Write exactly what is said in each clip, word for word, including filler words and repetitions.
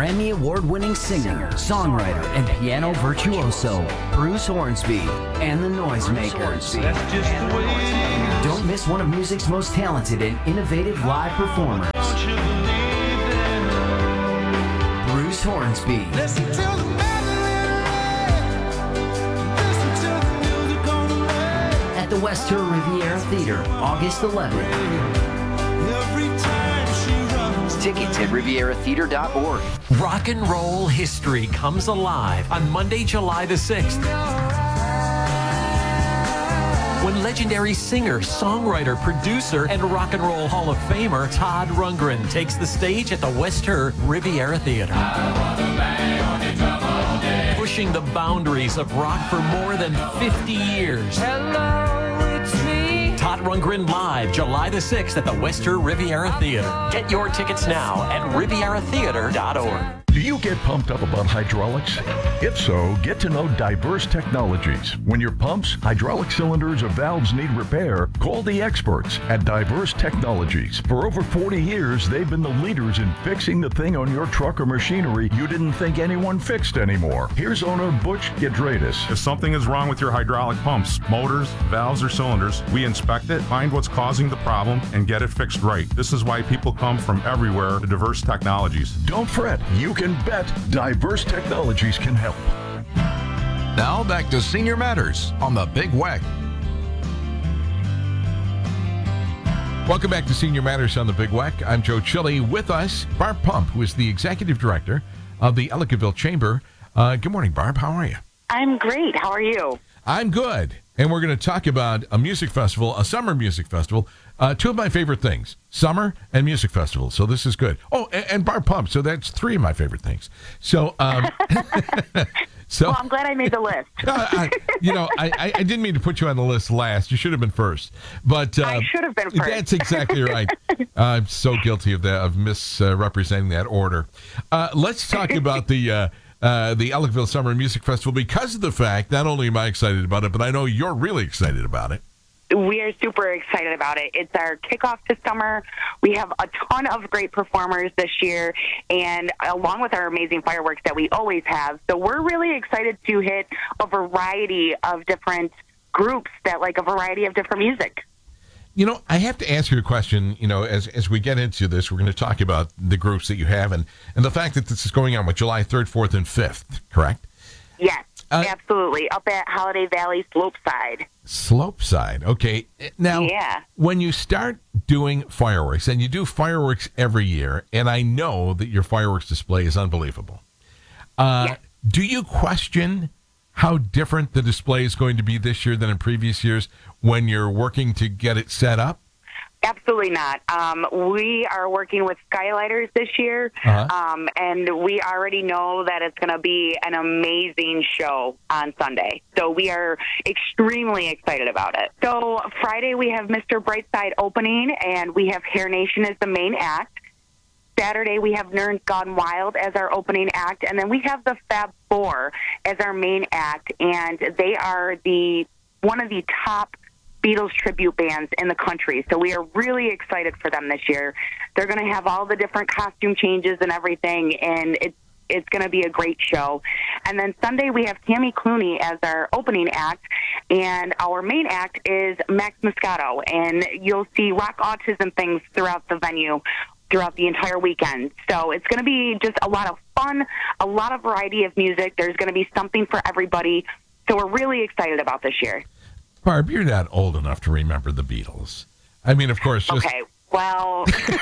Grammy Award-winning singer, songwriter, and piano virtuoso, Bruce Hornsby, and the Noisemakers. That's just the way it is. Don't miss one of music's most talented and innovative live performers, Don't you believe that? Bruce Hornsby. Listen to the melody. Listen to the music on the radio. At the Wester Riviera Theater, August eleventh. Every time she runs. Tickets at riviera theater dot org. Rock and roll history comes alive on Monday, July the sixth. When legendary singer, songwriter, producer, and Rock and Roll Hall of Famer Todd Rundgren takes the stage at the Wester Riviera Theater. Pushing the boundaries of rock for more than fifty years. Hello, it's me. Todd Rundgren live July the sixth at the Wester Riviera Theater. Get your tickets now at riviera theater dot org. Do you get pumped up about hydraulics? If so, get to know Diverse Technologies. When your pumps, hydraulic cylinders, or valves need repair, call the experts at Diverse Technologies. For over forty years, they've been the leaders in fixing the thing on your truck or machinery you didn't think anyone fixed anymore. Here's owner Butch Gedradis. If something is wrong with your hydraulic pumps, motors, valves, or cylinders, we inspect it, find what's causing the problem, and get it fixed right. This is why people come from everywhere to Diverse Technologies. Don't fret, you can bet Diverse Technologies can help. Now back to Senior Matters on the Big Weck. Welcome back to Senior Matters on the Big Weck. I'm Joe Chili. With us, Barb Pump, who is the executive director of the Ellicottville Chamber. Uh, good morning, Barb. How are you? I'm great. How are you? I'm good. And we're going to talk about a music festival, a summer music festival. Uh, two of my favorite things, summer and music festivals. So this is good. Oh, and, and Barb Pump. So that's three of my favorite things. So, um, so Well, I'm glad I made the list. uh, I, you know, I, I, I didn't mean to put you on the list last. You should have been first. But uh, I should have been first. That's exactly right. I'm so guilty of that, of misrepresenting that order. Uh, let's talk about the uh, uh, the Ellicottville Summer Music Festival because of the fact, not only am I excited about it, but I know you're really excited about it. We are super excited about it. It's our kickoff to summer. We have a ton of great performers this year, and along with our amazing fireworks that we always have. So we're really excited to hit a variety of different groups that like a variety of different music. You know, I have to ask you a question, you know, as as we get into this, we're going to talk about the groups that you have and, and the fact that this is going on with July third, fourth, and fifth, correct? Yes, Uh, absolutely. Up at Holiday Valley Slopeside. Slopeside, okay. Now, Yeah. when you start doing fireworks, and you do fireworks every year, and I know that your fireworks display is unbelievable, uh, Yes. do you question how different the display is going to be this year than in previous years when you're working to get it set up? Absolutely not. Um, we are working with Skylighters this year, Uh-huh. um, and we already know that it's going to be an amazing show on Sunday. So we are extremely excited about it. So Friday we have Mister Brightside opening, and we have Hair Nation as the main act. Saturday we have Nerds Gone Wild as our opening act, and then we have the Fab Four as our main act, and they are the one of the top Beatles tribute bands in the country. So we are really excited for them this year. They're going to have all the different costume changes and everything, and it's it's going to be a great show. And then Sunday we have Tammy Clooney as our opening act, and our main act is Max Moscato, and you'll see rock autism things throughout the venue throughout the entire weekend. So it's going to be just a lot of fun, a lot of variety of music. There's going to be something for everybody. So we're really excited about this year. Barb, you're not old enough to remember the Beatles. I mean, of course, just... Okay, well...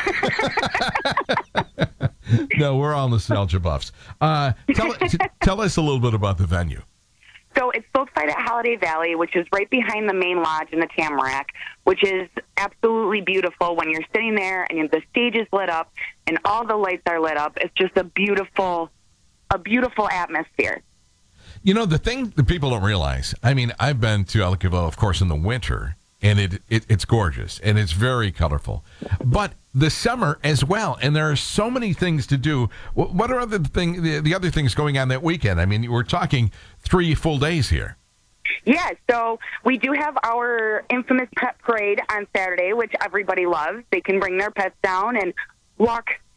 No, we're all nostalgia buffs. Uh, tell, t- tell us a little bit about the venue. So it's Slopeside at Holiday Valley, which is right behind the main lodge in the Tamarack, which is absolutely beautiful when you're sitting there and the stage is lit up and all the lights are lit up. It's just a beautiful, a beautiful atmosphere. You know, the thing that people don't realize, I mean, I've been to Ellicottville, of course, in the winter, and it, it it's gorgeous, and it's very colorful. But the summer as well, and there are so many things to do. What are other thing, the, the other things going on that weekend? I mean, we're talking three full days here. Yeah, so we do have our infamous pet parade on Saturday, which everybody loves. They can bring their pets down and walk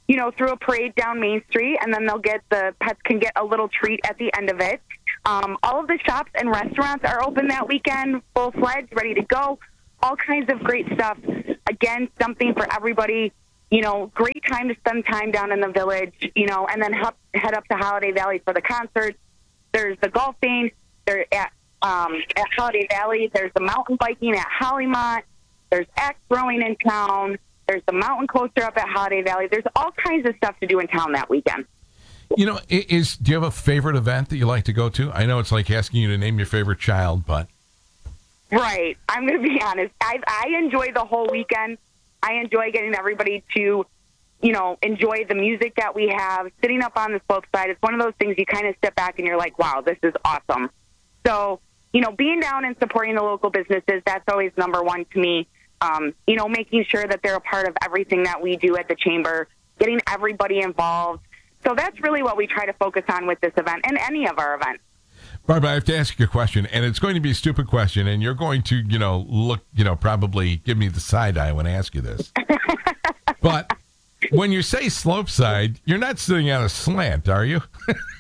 you know, through a parade down Main Street, and then they'll get, the pets can get a little treat at the end of it. Um, all of the shops and restaurants are open that weekend, full-fledged, ready to go. All kinds of great stuff. Again, something for everybody. You know, great time to spend time down in the village, you know, and then head head up to Holiday Valley for the concerts. There's the golfing. There at um, at Holiday Valley. There's the mountain biking at Hollymont. There's axe throwing in town. There's the mountain coaster up at Holiday Valley. There's all kinds of stuff to do in town that weekend. You know, i- is do you have a favorite event that you like to go to? I know it's like asking you to name your favorite child, but Right. I'm going to be honest. I I enjoy the whole weekend. I enjoy getting everybody to, you know, enjoy the music that we have, sitting up on the slope side. It's one of those things you kind of step back and you're like, wow, this is awesome. So, you know, being down and supporting the local businesses, that's always number one to me. Um, you know, making sure that they're a part of everything that we do at the chamber, getting everybody involved. So that's really what we try to focus on with this event and any of our events. Barbara, I have to ask you a question, and it's going to be a stupid question, and you're going to, you know, look, you know, probably give me the side eye when I ask you this. But when you say slope side, you're not sitting on a slant, are you?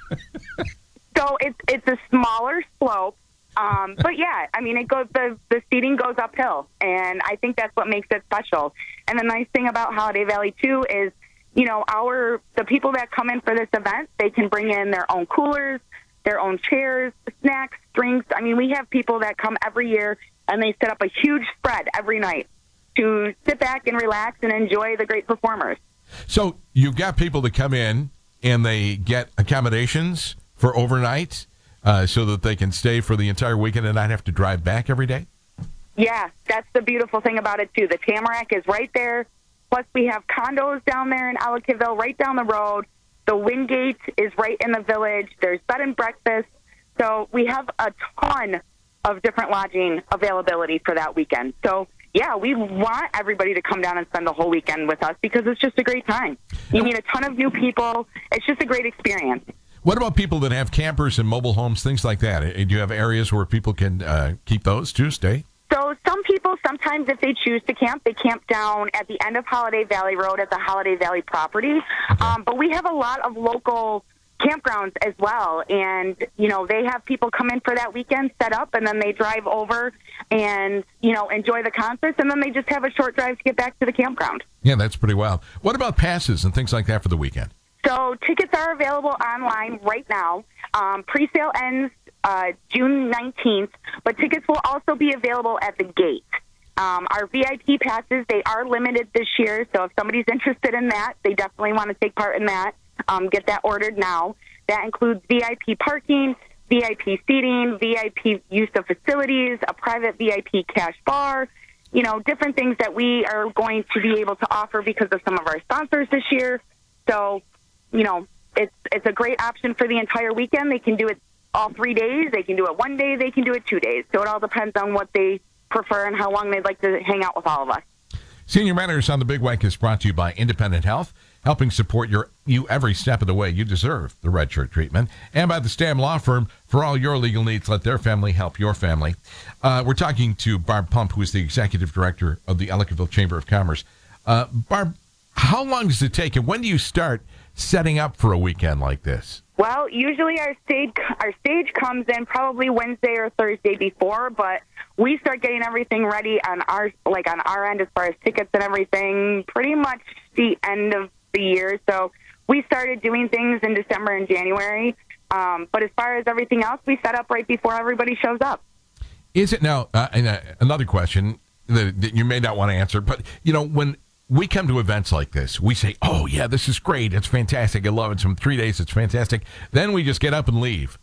So it's it's a smaller slope, um, but yeah, I mean, it goes the the seating goes uphill, and I think that's what makes it special. And the nice thing about Holiday Valley too is, you know, our the people that come in for this event, they can bring in their own coolers, their own chairs, snacks, drinks. I mean, we have people that come every year, and they set up a huge spread every night to sit back and relax and enjoy the great performers. So you've got people that come in, and they get accommodations for overnight uh, so that they can stay for the entire weekend and not have to drive back every day? Yeah, that's the beautiful thing about it, too. The Tamarack is right there. Plus, we have condos down there in Ellicottville, right down the road. The Wingate is right in the village. There's bed and breakfast. So we have a ton of different lodging availability for that weekend. So, yeah, we want everybody to come down and spend the whole weekend with us because it's just a great time. You meet a ton of new people. It's just a great experience. What about people that have campers and mobile homes, things like that? Uh, Do you have areas where people can uh, keep those too, stay? So some people, sometimes if they choose to camp, they camp down at the end of Holiday Valley Road at the Holiday Valley property. Okay. Um, but we have a lot of local campgrounds as well. And, you know, they have people come in for that weekend, set up, and then they drive over and, you know, enjoy the concerts. And then they just have a short drive to get back to the campground. Yeah, that's pretty wild. What about passes and things like that for the weekend? So tickets are available online right now. Um, pre-sale ends uh, June nineteenth, but tickets will also be available at the gate. Um, our V I P passes, they are limited this year, so if somebody's interested in that, they definitely want to take part in that. Um, get that ordered now. That includes V I P parking, V I P seating, V I P use of facilities, a private V I P cash bar, you know, different things that we are going to be able to offer because of some of our sponsors this year. So, you know, it's it's a great option for the entire weekend. They can do it all three days. They can do it one day. They can do it two days. So it all depends on what they prefer and how long they'd like to hang out with all of us. Senior Matters on the Big Wake is brought to you by Independent Health, helping support your you every step of the way. You deserve the red shirt treatment. And by the Stam Law Firm, for all your legal needs, let their family help your family. Uh, we're talking to Barb Pump, who is the executive director of the Ellicottville Chamber of Commerce. Uh, Barb, how long does it take, and when do you start setting up for a weekend like this? Well, usually our stage our stage comes in probably Wednesday or Thursday before, but we start getting everything ready on our like on our end as far as tickets and everything pretty much the end of the year. So we started doing things in December and January. Um, but as far as everything else, we set up right before everybody shows up. Is it now? Uh, and, uh, another question that, that you may not want to answer, but you know when we come to events like this, we say, oh, yeah, this is great. It's fantastic. I love it. Some three days, it's fantastic. Then we just get up and leave.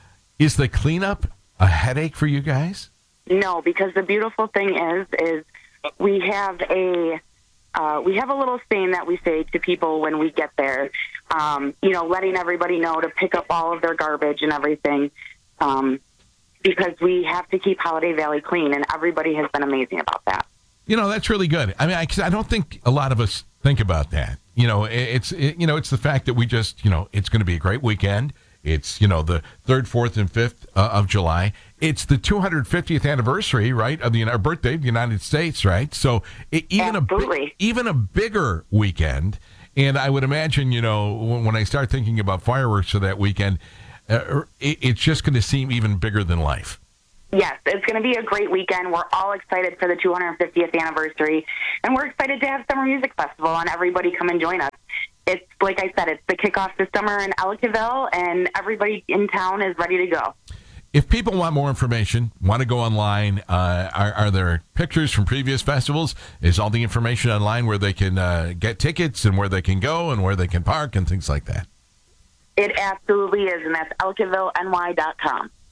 Is the cleanup a headache for you guys? No, because the beautiful thing is, is we have a uh, we have a little saying that we say to people when we get there, um, you know, letting everybody know to pick up all of their garbage and everything, um, because we have to keep Holiday Valley clean, and everybody has been amazing about that. You know, that's really good. I mean, I, 'cause I don't think a lot of us think about that. You know, it, it's, it, you know, it's the fact that we just, you know, it's going to be a great weekend. It's, you know, the third, fourth, and fifth uh, of July. It's the two hundred fiftieth anniversary, right, of the our birthday of the United States, right? So it, even Absolutely. a bi- even a bigger weekend. And I would imagine, you know, when, when I start thinking about fireworks for that weekend, uh, it, it's just going to seem even bigger than life. Yes, it's going to be a great weekend. We're all excited for the two hundred fiftieth anniversary, and we're excited to have Summer Music Festival and everybody come and join us. It's, like I said, it's the kickoff this summer in Ellicottville, and everybody in town is ready to go. If people want more information, want to go online, uh, are, are there pictures from previous festivals? Is all the information online where they can uh, get tickets and where they can go and where they can park and things like that? It absolutely is, and that's ellicottville n y dot com.